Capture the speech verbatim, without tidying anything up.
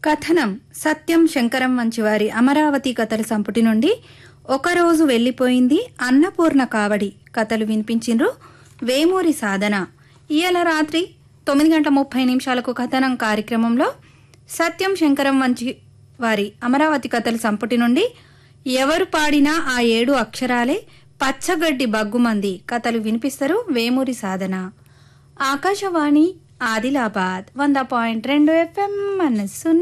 కథనం సత్యం శంకరం మంచివారి అమరావతి కథల సంపుటి నుండి ఒకరోజు వెళ్లిపోయింది అన్నపూర్ణ కావడి కథలు వినిపించిండ్రు వేమూరి సాధన. ఇయాల రాత్రి తొమ్మిది గంటల ముప్పై నిమిషాలకు కథనం కార్యక్రమంలో సత్యం శంకరం మంచి వారి అమరావతి కథల సంపుటి నుండి ఎవరు పాడినా ఆ ఏడు అక్షరాలే పచ్చగడ్డి బగ్గుమంది కథలు వినిపిస్తారు వేమూరి సాధన. ఆకాశవాణి ఆదిలాబాద్ వంద పాయింట్ రెండు ఎఫ్ఎం మనస్సు